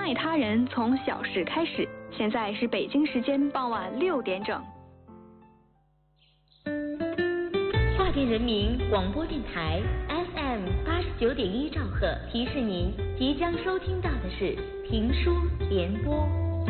爱他人从小事开始。现在是北京时间傍晚6点整。 华电人民广播电台 FM 89.1兆赫提示您，即将收听到的是评书联播。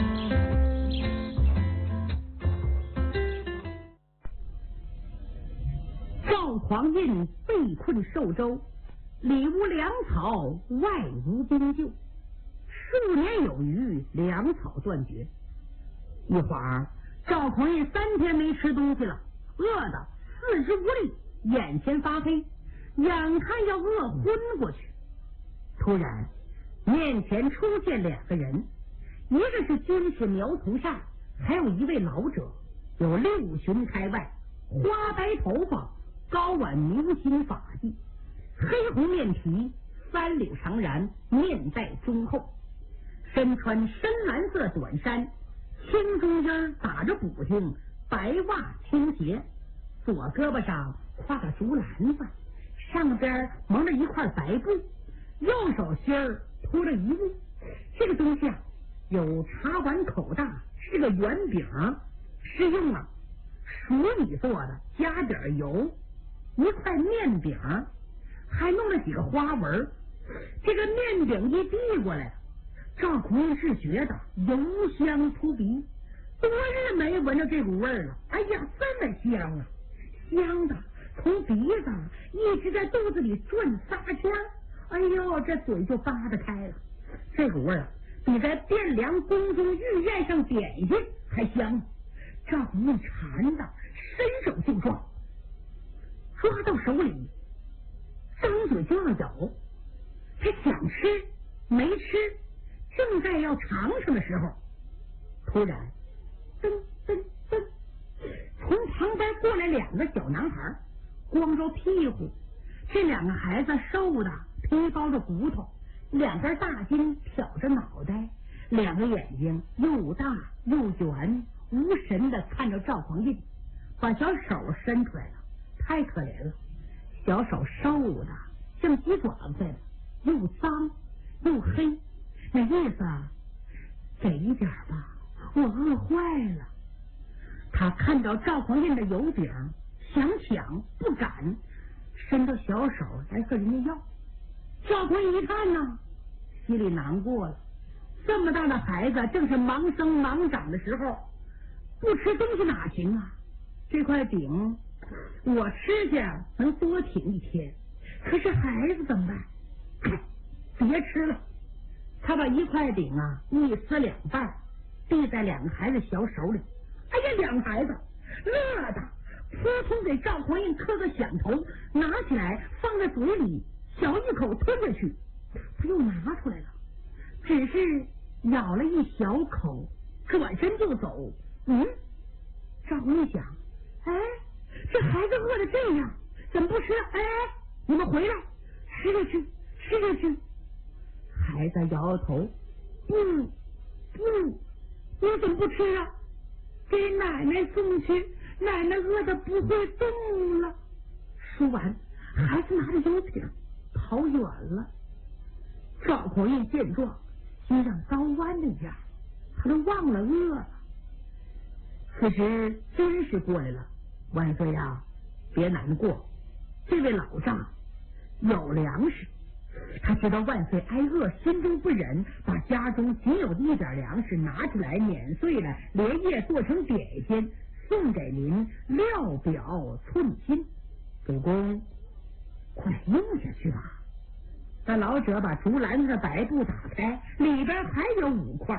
赵匡胤被困寿州，里无粮草，外无兵救，数年有余，粮草断绝。一会儿，赵匡胤3天没吃东西了，饿得四肢无力，眼前发黑，眼看要饿昏过去。突然，面前出现2个人，一个是军士苗从善，还有一位老者，有6旬开外，花白头发，高挽牛心发髻，黑红面皮，3绺长髯，面带忠厚，身穿深蓝色短衫，青中间打着补丁，白袜青鞋，左胳膊上挎个竹篮子，上边蒙着一块白布，右手心托着一物，这个东西啊，有茶碗口大，是个圆饼，是用熟米做的，加点油，一块面饼，还弄了几个花纹。这个面饼一递过来，赵匡胤是觉得油香扑鼻，多日没闻着这股味儿了。哎呀，这么香啊，香的从鼻子一直在肚子里转撒圈，哎呦，这嘴就扒得开了。这股味儿比在汴梁宫中御宴上点心还香。赵匡胤馋的伸手就抓，抓到手里，张嘴就要咬。他想吃没吃，正在要尝尝的时候，突然噔噔噔，从旁边过来2个小男孩，光着屁股。这2个孩子瘦的皮包着骨头，2根大筋挑着脑袋，2个眼睛又大又圆，无神的看着赵匡胤，把小手伸出来了，太可怜了。小手瘦的像鸡爪子似的，又脏又黑，那意思给一点吧，我饿坏了。他看到赵匡胤的油饼，想抢不敢，伸到小手来和人家要。赵匡胤一看呢，心里难过了，这么大的孩子正是忙生忙长的时候，不吃东西哪行啊？这块饼我吃下能多挺1天，可是孩子怎么办？别吃了。他把1块饼一撕2半，递在2个孩子小手里。哎呀，2个孩子乐的扑通给赵匡胤磕个响头，拿起来放在嘴里，小一口吞下去。他又拿出来了，只是咬了一小口，转身就走。赵匡胤想，哎，这孩子饿得这样，怎么不吃？哎，你们回来，吃下去，吃下去。孩子摇摇头，不，我怎么不吃啊？给奶奶送去，奶奶饿得不会动了。说完，孩子拿着油饼跑远了。赵匡胤见状，心上刀剜的一样，他都忘了饿了。此时军士过来了，万岁呀，别难过，这位老丈有粮食。他知道万岁挨饿，心中不忍，把家中仅有的1点粮食拿出来碾碎了，连夜做成点心，送给您料表寸心。主公，快用下去吧。那老者把竹篮子的白布打开，里边还有5块，